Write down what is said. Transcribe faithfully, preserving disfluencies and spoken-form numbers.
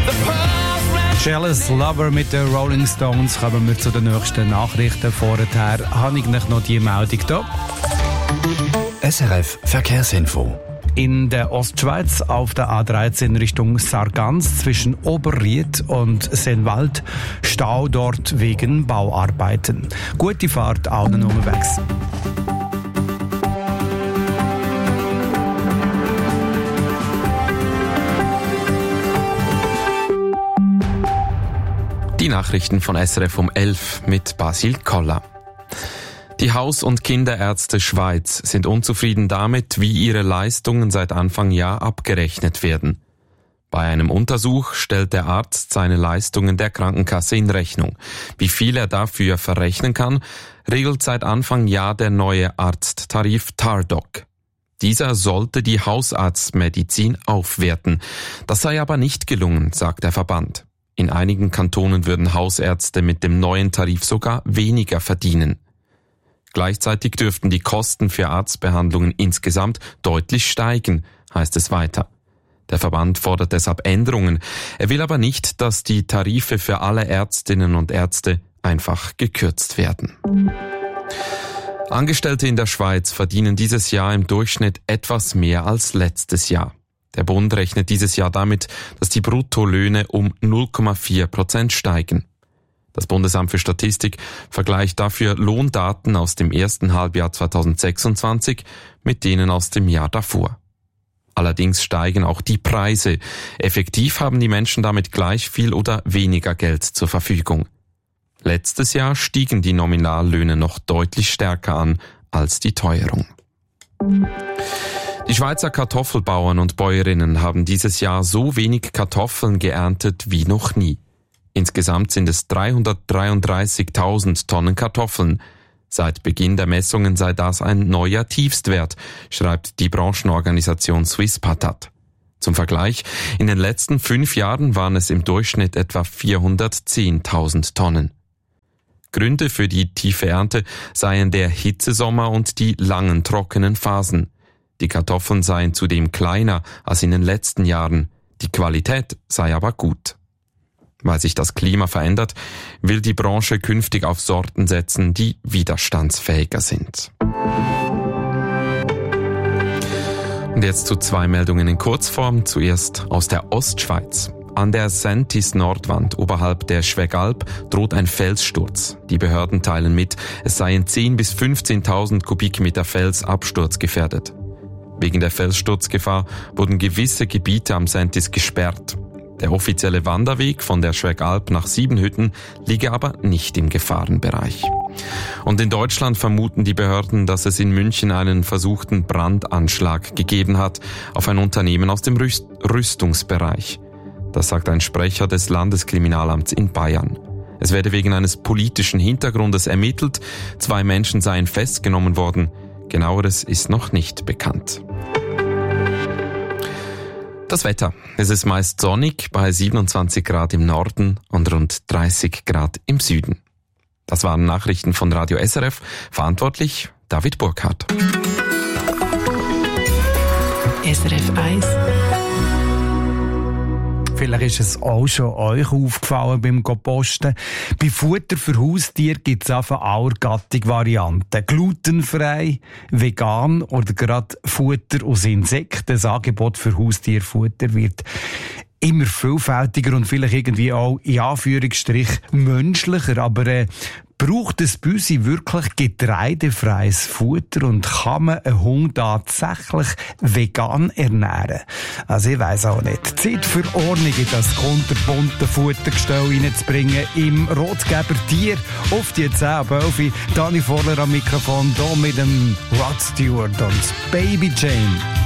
Jealous Lover mit den Rolling Stones. Kommen wir zu den nächsten Nachrichten. Vorher habe ich noch die Meldung hier. S R F Verkehrsinfo. In der Ostschweiz auf der A dreizehn Richtung Sargans zwischen Oberried und Sennwald Stau dort wegen Bauarbeiten. Gute Fahrt allen unterwegs. Die Nachrichten von S R F um elf mit Basil Koller. Die Haus- und Kinderärzte Schweiz sind unzufrieden damit, wie ihre Leistungen seit Anfang Jahr abgerechnet werden. Bei einem Untersuch stellt der Arzt seine Leistungen der Krankenkasse in Rechnung. Wie viel er dafür verrechnen kann, regelt seit Anfang Jahr der neue Arzttarif TARDOC. Dieser sollte die Hausarztmedizin aufwerten. Das sei aber nicht gelungen, sagt der Verband. In einigen Kantonen würden Hausärzte mit dem neuen Tarif sogar weniger verdienen. Gleichzeitig dürften die Kosten für Arztbehandlungen insgesamt deutlich steigen, heißt es weiter. Der Verband fordert deshalb Änderungen. Er will aber nicht, dass die Tarife für alle Ärztinnen und Ärzte einfach gekürzt werden. Angestellte in der Schweiz verdienen dieses Jahr im Durchschnitt etwas mehr als letztes Jahr. Der Bund rechnet dieses Jahr damit, dass die Bruttolöhne um null Komma vier Prozent steigen. Das Bundesamt für Statistik vergleicht dafür Lohndaten aus dem ersten Halbjahr zweitausendsechsundzwanzig mit denen aus dem Jahr davor. Allerdings steigen auch die Preise. Effektiv haben die Menschen damit gleich viel oder weniger Geld zur Verfügung. Letztes Jahr stiegen die Nominallöhne noch deutlich stärker an als die Teuerung. Die Schweizer Kartoffelbauern und Bäuerinnen haben dieses Jahr so wenig Kartoffeln geerntet wie noch nie. Insgesamt sind es dreihundertdreiunddreißigtausend Tonnen Kartoffeln. Seit Beginn der Messungen sei das ein neuer Tiefstwert, schreibt die Branchenorganisation Swisspatat. Zum Vergleich, in den letzten fünf Jahren waren es im Durchschnitt etwa vierhundertzehntausend Tonnen. Gründe für die tiefe Ernte seien der Hitzesommer und die langen trockenen Phasen. Die Kartoffeln seien zudem kleiner als in den letzten Jahren. Die Qualität sei aber gut. Weil sich das Klima verändert, will die Branche künftig auf Sorten setzen, die widerstandsfähiger sind. Und jetzt zu zwei Meldungen in Kurzform. Zuerst aus der Ostschweiz. An der Sentis-Nordwand oberhalb der Schwegalp droht ein Felssturz. Die Behörden teilen mit, es seien zehntausend bis fünfzehntausend Kubikmeter Fels absturzgefährdet. Wegen der Felssturzgefahr wurden gewisse Gebiete am Sentis gesperrt. Der offizielle Wanderweg von der Schwegalp nach Siebenhütten liege aber nicht im Gefahrenbereich. Und in Deutschland vermuten die Behörden, dass es in München einen versuchten Brandanschlag gegeben hat auf ein Unternehmen aus dem Rüst- Rüstungsbereich. Das sagt ein Sprecher des Landeskriminalamts in Bayern. Es werde wegen eines politischen Hintergrundes ermittelt, zwei Menschen seien festgenommen worden. Genaueres ist noch nicht bekannt. Das Wetter. Es ist meist sonnig bei siebenundzwanzig Grad im Norden und rund dreißig Grad im Süden. Das waren Nachrichten von Radio S R F. Verantwortlich David Burkhardt. S R F eins. Vielleicht ist es auch schon euch aufgefallen beim Posten. Bei Futter für Haustiere gibt es einfach alle Gattung Varianten. Glutenfrei, vegan oder gerade Futter aus Insekten. Das Angebot für Haustierfutter wird immer vielfältiger und vielleicht irgendwie auch in Anführungsstrich menschlicher. Aber äh, braucht es bei uns wirklich getreidefreies Futter und kann man einen Hund tatsächlich vegan ernähren? Also ich weiss auch nicht. Zeit für Ordnung in das kunterbunte Futtergestell reinzubringen im Rotgeber Tier auf die zehn ab elf. Dani Vorler am Mikrofon, hier mit dem Rod Stewart und Baby Jane.